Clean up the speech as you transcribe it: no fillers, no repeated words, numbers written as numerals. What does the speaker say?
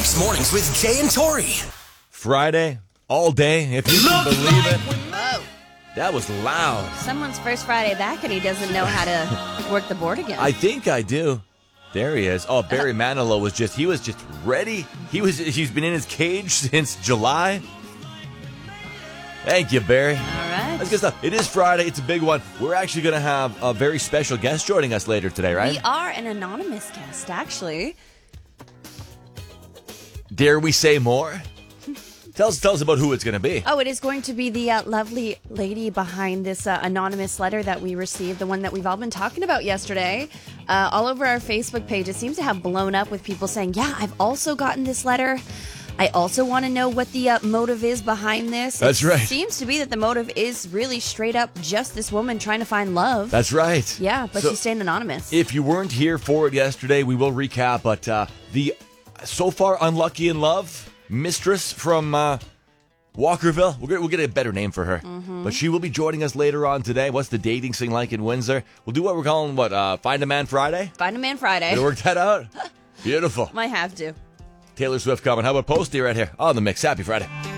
Mix Mornings with Jay and Tori. Friday, all day, if you can believe it. Whoa. That was loud. Someone's first Friday back and he doesn't know how to work the board again. I think I do. There he is. Oh, Barry Manilow was just ready. He's been in his cage since July. Thank you, Barry. All right. That's good stuff. It is Friday. It's a big one. We're actually going to have a very special guest joining us later today, right? We are an anonymous guest, actually. Dare we say more? Tell us about who it's going to be. Oh, it is going to be the lovely lady behind this anonymous letter that we received, the one that we've all been talking about yesterday. All over our Facebook page, it seems to have blown up with people saying, yeah, I've also gotten this letter. I also want to know what the motive is behind this. That's right. It seems to be that the motive is really straight up just this woman trying to find love. That's right. Yeah, but she's staying anonymous. If you weren't here for it yesterday, we will recap. But the so far unlucky in love mistress from Walkerville, we'll get a better name for her. Mm-hmm. But she will be joining us later on today. What's the dating scene like in Windsor? We'll do what we're calling, Find a Man Friday? Find a Man Friday. Did you work that out? Beautiful. Might have to. Taylor Swift coming. How about Posty right here on The Mix? Happy Friday.